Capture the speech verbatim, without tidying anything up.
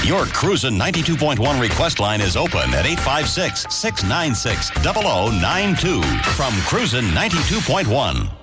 Your Cruisin' ninety-two point one request line is open at eight five six, six nine six, zero zero nine two from Cruisin' ninety-two point one.